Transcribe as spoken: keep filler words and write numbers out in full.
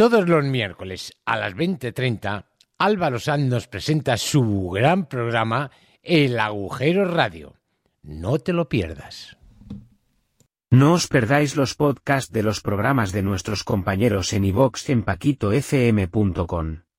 Todos los miércoles a las veinte treinta, Álvaro Sanz nos presenta su gran programa El Agujero Radio. No te lo pierdas. No os perdáis los podcasts de los programas de nuestros compañeros en iVoox en paquito f m punto com.